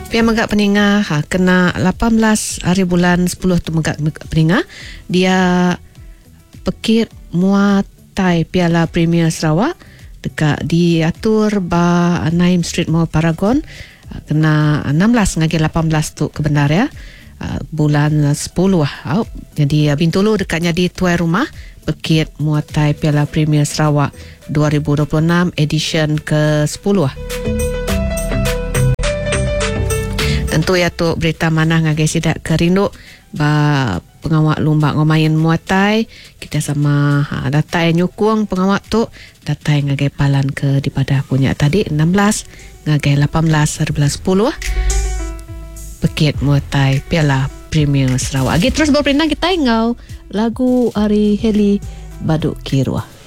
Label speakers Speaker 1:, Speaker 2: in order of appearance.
Speaker 1: Pihak megak peninga kena 18 hari bulan 10 tu megak peninga. Dia pekit muatai Piala Premier Sarawak dekat diatur ba Naim Street Mall Paragon. Kena 16 ngagi 18 tu kebenar ya. Bulan 10 Jadi Bintulu dekatnya di tuai rumah pekit muatai Piala Premier Sarawak 2026 edition ke-10 Tentu ya tu berita mana ngagai sidak kerinduk ba pengawak lumba ngomain muatai kita sama datai nyukung pengawak tu datai ngagai palan ke di pada punya tadi 16 ngagai 18 hari bulan 10 pekit muatai Piala Premier Sarawak. Lagi terus berperindah kita ingau lagu Ari Heli Baduk Kirwa.